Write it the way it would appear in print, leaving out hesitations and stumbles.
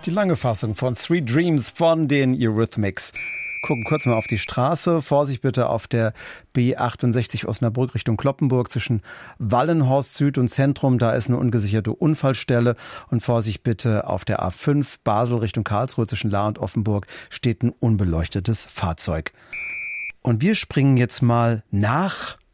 Die lange Fassung von Sweet Dreams von den Eurythmics. Gucken kurz mal auf die Straße. Vorsicht bitte auf der B68 Osnabrück Richtung Cloppenburg zwischen Wallenhorst Süd und Zentrum. Da ist eine ungesicherte Unfallstelle. Und Vorsicht bitte auf der A5 Basel Richtung Karlsruhe zwischen Lahr und Offenburg steht ein unbeleuchtetes Fahrzeug. Und wir springen jetzt mal nach